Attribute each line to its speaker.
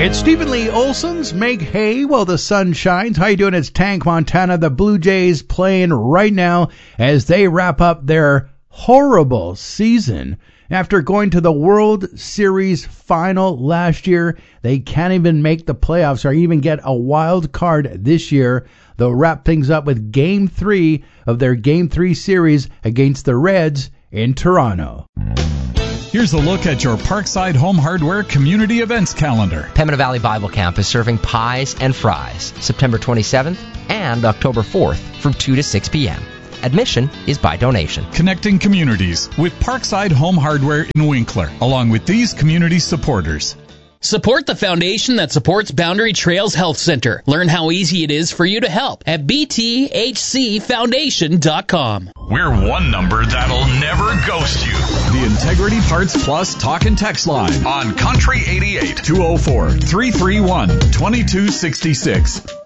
Speaker 1: It's Stephen Lee Olson's Make Hay While the Sun Shines. How you doing? It's Tank Montana. The Blue Jays playing right now as they wrap up their horrible season. After going to the World Series final last year, they can't even make the playoffs or even get a wild card this year. They'll wrap things up with Game 3 of their Game 3 series against the Reds in Toronto.
Speaker 2: Here's a look at your Parkside Home Hardware community events calendar.
Speaker 3: Pembina Valley Bible Camp is serving pies and fries September 27th and October 4th from 2 to 6 p.m. Admission is by donation.
Speaker 2: Connecting communities with Parkside Home Hardware in Winkler, along with these community supporters.
Speaker 4: Support the foundation that supports Boundary Trails Health Center. Learn how easy it is for you to help at bthcfoundation.com.
Speaker 5: We're one number that'll never ghost you.
Speaker 2: The Integrity Parts Plus talk and text line
Speaker 5: On Country 88.
Speaker 2: 204-331-2266.